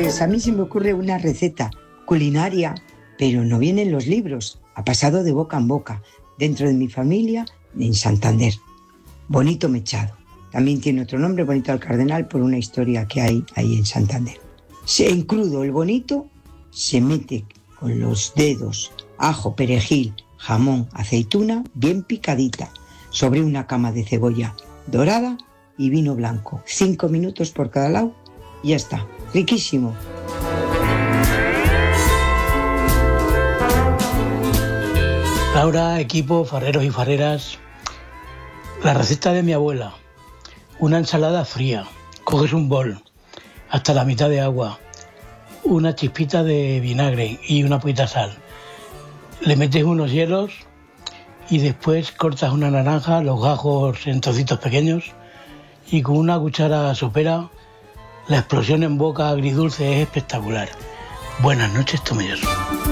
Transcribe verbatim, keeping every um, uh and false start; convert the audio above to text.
Pues a mí se me ocurre una receta culinaria, pero no viene en los libros. Ha pasado de boca en boca, dentro de mi familia, en Santander. Bonito mechado. También tiene otro nombre, bonito al cardenal, por una historia que hay ahí en Santander. En crudo, el bonito se mete con los dedos ajo, perejil, jamón, aceituna, bien picadita, sobre una cama de cebolla dorada y vino blanco. Cinco minutos por cada lado y ya está. Riquísimo. Laura, equipo, farreros y farreras. La receta de mi abuela. Una ensalada fría. Coges un bol, hasta la mitad de agua, una chispita de vinagre y una poquita sal. Le metes unos hielos y después cortas una naranja, los gajos en trocitos pequeños y con una cuchara sopera, la explosión en boca agridulce es espectacular. Buenas noches, Tomelloso.